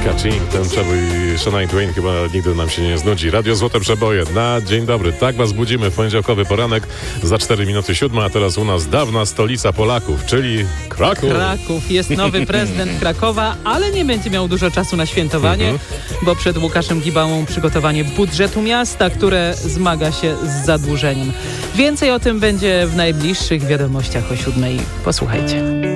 Kaching, ten przebój Shania Twain chyba nigdy nam się nie znudzi. Radio Złote Przeboje na dzień dobry. Tak was budzimy w poniedziałkowy poranek za 4 minuty 7, a teraz u nas dawna stolica Polaków, czyli Kraków. Kraków. Jest nowy prezydent Krakowa, ale nie będzie miał dużo czasu na świętowanie, bo przed Łukaszem Gibałą przygotowanie budżetu miasta, które zmaga się z zadłużeniem. Więcej o tym będzie w najbliższych wiadomościach o 7. Posłuchajcie.